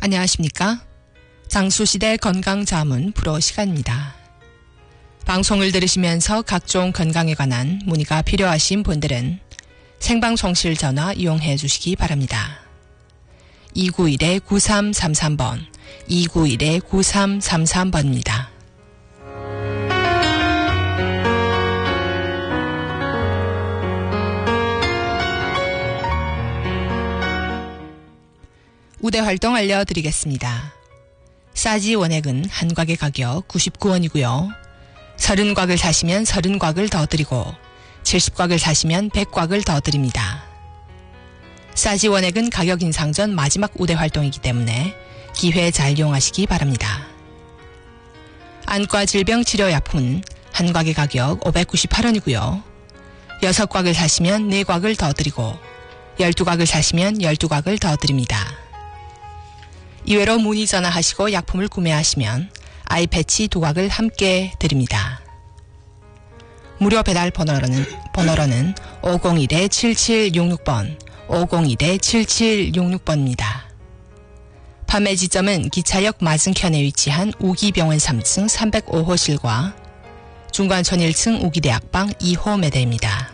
안녕하십니까? 장수시대 건강자문 프로 시간입니다. 방송을 들으시면서 각종 건강에 관한 문의가 필요하신 분들은 생방송실 전화 이용해 주시기 바랍니다. 291-9333번, 291-9333번입니다. 우대 활동 알려드리겠습니다. 싸지 원액은 한 곽의 가격 99원이고요. 30곽을 사시면 30곽을 더 드리고 70곽을 사시면 100곽을 더 드립니다. 싸지 원액은 가격 인상 전 마지막 우대 활동이기 때문에 기회 잘 이용하시기 바랍니다. 안과 질병 치료 약품은 한 곽의 가격 598원이고요. 6곽을 사시면 4곽을 더 드리고 12곽을 사시면 12곽을 더 드립니다. 이외로 문의 전화하시고 약품을 구매하시면 아이패치 2곽을 함께 드립니다. 무료 배달 번호로는 501-7766번, 501-7766번입니다. 판매 지점은 기차역 맞은편에 위치한 우기병원 3층 305호실과 중관천 1층 우기대학방 2호 매대입니다.